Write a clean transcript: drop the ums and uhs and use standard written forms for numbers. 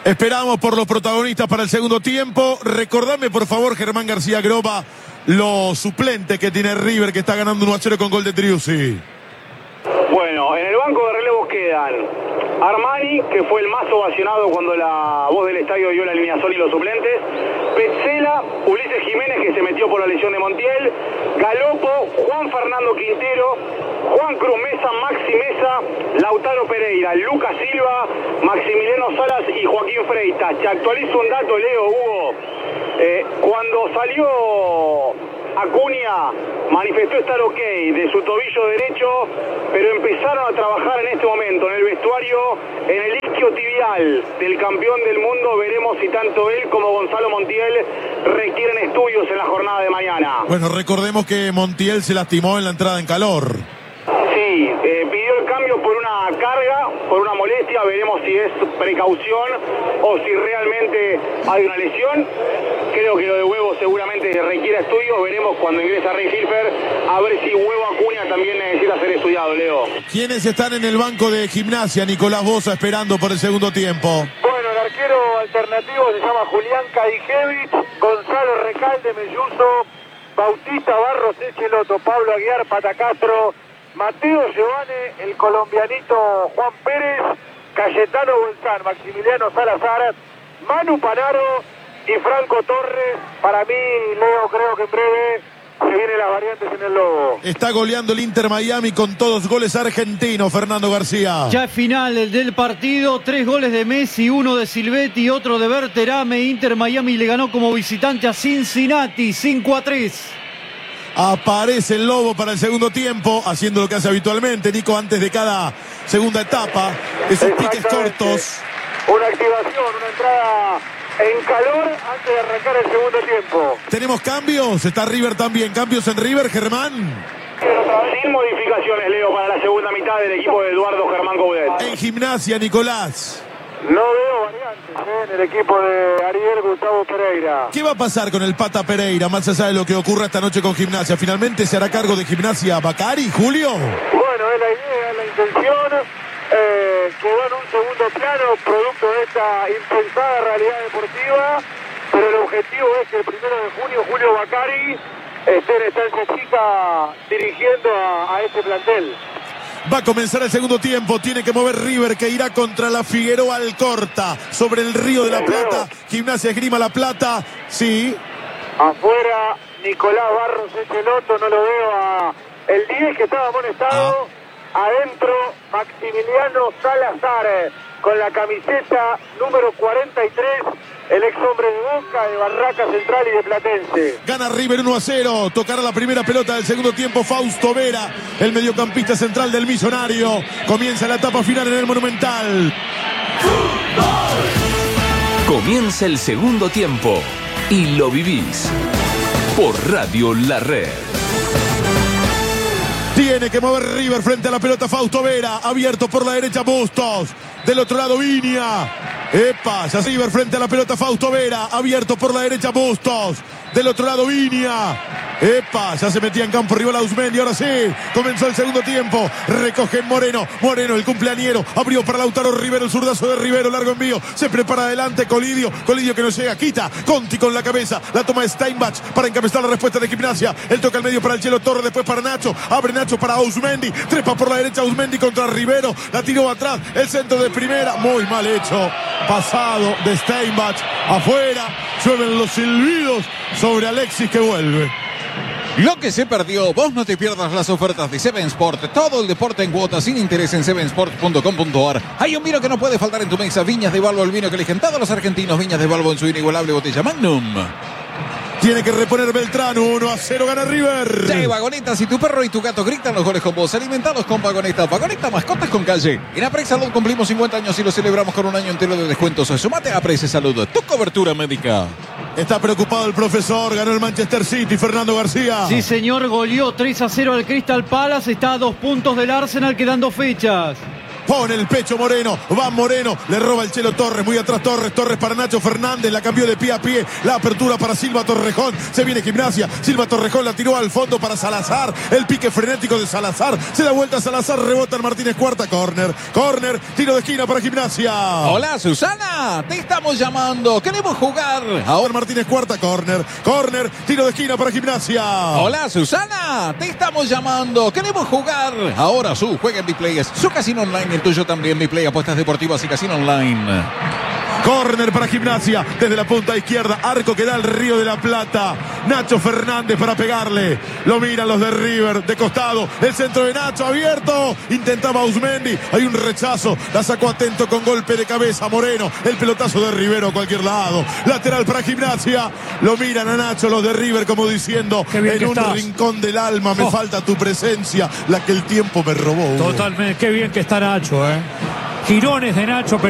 Esperamos por los protagonistas para el segundo tiempo. Recordame, por favor, Germán García Groba, los suplentes que tiene River, que está ganando 1-0 con gol de Triusi. Bueno, en el banco de relevos quedan Armani, que fue el más ovacionado cuando la voz del estadio dio la alineación y los suplentes, Petzela, Ulises Jiménez, que se metió por la lesión de Montiel, Galopo, Juan Fernando Quintero, Juan Cruz Mesa, Maxi Mesa, Lautaro Pereira, Lucas Silva, Maximiliano Salas y Joaquín Freitas. Te actualizo un dato, Leo, Hugo. Cuando salió Acuña, manifestó estar ok de su tobillo derecho, pero empezaron a trabajar en este momento en el vestuario, en el isquio tibial del campeón del mundo. Veremos si tanto él como Gonzalo Montiel requieren estudios en la jornada de mañana. Bueno, recordemos que Montiel se lastimó en la entrada en calor. Sí, pidió el cambio por una carga, por una molestia. Veremos si es precaución o si realmente hay una lesión. Creo que lo de Huevo seguramente requiere estudios. Veremos cuando ingresa Rey Hilfer a ver si Huevo Acuña también necesita ser estudiado, Leo. ¿Quiénes están en el banco de Gimnasia, Nicolás Boza, esperando por el segundo tiempo? Bueno, el arquero alternativo se llama Julián Kadijevich, Gonzalo Recalde, Melluso, Bautista Barros, Echeloto, Pablo Aguiar, Patacastro, Mateo Giovane, el colombianito Juan Pérez, Cayetano Bolsán, Maximiliano Salazar, Manu Panaro y Franco Torres. Para mí, Leo, creo que en breve se vienen las variantes en el Lobo. Está goleando el Inter Miami con todos goles argentinos, Fernando García. Ya es final del partido, 3 goles de Messi, 1 de Silvetti, otro de Berterame. Inter Miami le ganó como visitante a Cincinnati, 5-3. Aparece el Lobo para el segundo tiempo, haciendo lo que hace habitualmente, Nico, antes de cada segunda etapa. Esos piques cortos. Una activación, una entrada en calor antes de arrancar el segundo tiempo. ¿Tenemos cambios? Está River también. ¿Cambios en River, Germán? Sin modificaciones, Leo, para la segunda mitad del equipo de Eduardo Germán Coudet. En Gimnasia, Nicolás. No veo variantes en el equipo de Ariel Gustavo Pereira. ¿Qué va a pasar con el Pata Pereira, más allá de lo que ocurra esta noche con Gimnasia? ¿Finalmente se hará cargo de Gimnasia Bacari, Julio? Bueno, es la idea, es la intención. Quedó en un segundo plano producto de esta impensada realidad deportiva, pero el objetivo es que el 1 de junio Julio Bacari esté en estancia chica dirigiendo a este plantel. Va a comenzar el segundo tiempo, tiene que mover River, que irá contra la Figueroa Alcorta, sobre el Río de la Plata. Gimnasia Esgrima La Plata, sí. Afuera Nicolás Barros Echeloto, no lo veo a el 10 que estaba amonestado. Adentro Maximiliano Salazar con la camiseta número 43, el ex hombre de Boca, de Barraca Central y de Platense. Gana River 1-0, tocará la primera pelota del segundo tiempo Fausto Vera, el mediocampista central del Millonario. Comienza la etapa final en el Monumental. Comienza el segundo tiempo y lo vivís por Radio La Red. Tiene que mover River frente a la pelota Fausto Vera, abierto por la derecha Bustos, del otro lado Viña. Epa, ya River frente a la pelota Fausto Vera, abierto por la derecha Bustos, del otro lado Viña. Epa, ya se metía en campo rival Ausmendi, ahora sí, comenzó el segundo tiempo, recoge Moreno, el cumpleañero, abrió para Lautaro Rivero, el zurdazo de Rivero, largo envío, se prepara adelante Colidio que no llega, quita, Conti con la cabeza, la toma de Steinbach para encabezar la respuesta de Gimnasia, el toca al medio para el Chelo Torres, después para Nacho, abre Nacho para Ausmendi, trepa por la derecha Ausmendi contra Rivero, la tiró atrás, el centro de primera, muy mal hecho, pasado de Steinbach, afuera, llueven los silbidos sobre Alexis que vuelve. Lo que se perdió, vos no te pierdas las ofertas de Seven Sport. Todo el deporte en cuotas sin interés en sevensport.com.ar. Hay un vino que no puede faltar en tu mesa. Viñas de Balbo, el vino que eligen todos los argentinos. Viñas de Balbo en su inigualable botella Magnum. Tiene que reponer Beltrán, 1-0 gana River. Sí, Vagoneta, si tu perro y tu gato gritan los goles con vos, alimentados con Vagoneta. Vagoneta, mascotas con calle. En Aprex Salud cumplimos 50 años y lo celebramos con un año entero de descuentos. Sumate a Aprex Salud, tu cobertura médica. Está preocupado el profesor, ganó el Manchester City, Fernando García. Sí, señor, goleó 3-0 al Crystal Palace, está a 2 puntos del Arsenal, quedando fechas. pone el pecho Moreno, va Moreno, le roba el Chelo Torres, muy atrás Torres para Nacho Fernández, la cambió de pie a pie, la apertura para Silva Torrejón, se viene Gimnasia, Silva Torrejón la tiró al fondo para Salazar, el pique frenético de Salazar, se da vuelta a Salazar, rebota el Martínez Cuarta, córner, tiro de esquina para Gimnasia. Hola Susana, te estamos llamando, queremos jugar. Ahora Martínez Cuarta, córner, tiro de esquina para Gimnasia. Hola Susana, te estamos llamando, queremos jugar. Ahora juega en Biplay, su casino online, el tuyo también, Biplay, apuestas deportivas y casino online. Córner para Gimnasia, desde la punta izquierda, arco que da el Río de la Plata. Nacho Fernández para pegarle. Lo miran los de River, de costado. El centro de Nacho abierto. Intentaba Usmendi. Hay un rechazo. La sacó atento con golpe de cabeza Moreno. El pelotazo de Rivero a cualquier lado. Lateral para Gimnasia. Lo miran a Nacho los de River como diciendo: en un rincón del alma me falta tu presencia, la que el tiempo me robó. Totalmente. Qué bien que está Nacho, Girones de Nacho.